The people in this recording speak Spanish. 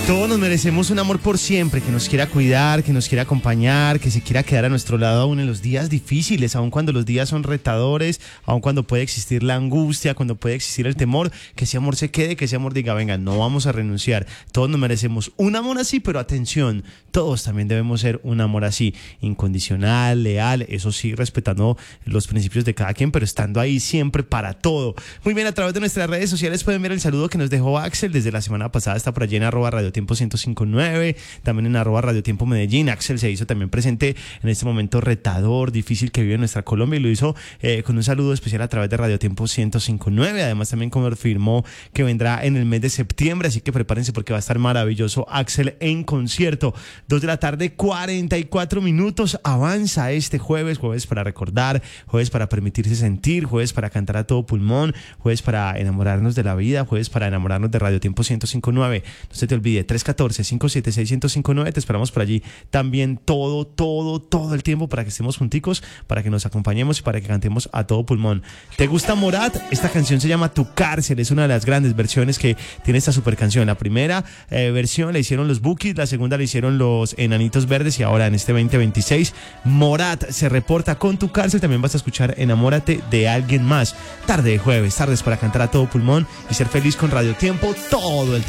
Todos nos merecemos un amor por siempre, que nos quiera cuidar, que nos quiera acompañar, que se quiera quedar a nuestro lado aún en los días difíciles, aun cuando los días son retadores, aun cuando puede existir la angustia, cuando puede existir el temor, que ese amor se quede, que ese amor diga, venga, no vamos a renunciar. Todos nos merecemos un amor así, pero atención, todos también debemos ser un amor así, incondicional, leal, eso sí, respetando los principios de cada quien, pero estando ahí siempre para todo. Muy bien, a través de nuestras redes sociales pueden ver el saludo que nos dejó Axel desde la semana pasada, está por allí en @radiotiempo 1059, también en @radiotiempo Medellín. Axel se hizo también presente en este momento retador, difícil que vive nuestra Colombia, y lo hizo con un saludo especial a través de Radiotiempo 1059. Además también confirmó que vendrá en el mes de septiembre, así que prepárense porque va a estar maravilloso Axel en concierto. 2:44 p.m, avanza este jueves para recordar, jueves para permitirse sentir, jueves para cantar a todo pulmón, jueves para enamorarnos de la vida, jueves para enamorarnos de Radiotiempo 1059. No se te olvide, 314-576-1059, te esperamos por allí también todo el tiempo para que estemos junticos, para que nos acompañemos y para que cantemos a todo pulmón. ¿Te gusta Morat? Esta canción se llama Tu Cárcel, es una de las grandes versiones que tiene esta super canción. La primera versión la hicieron los Bukis, la segunda la hicieron los Enanitos Verdes, y ahora en este 2026 Morat se reporta con Tu Cárcel. También vas a escuchar Enamórate de Alguien Más. Tarde de jueves, tardes para cantar a todo pulmón y ser feliz con Radio Tiempo todo el tiempo.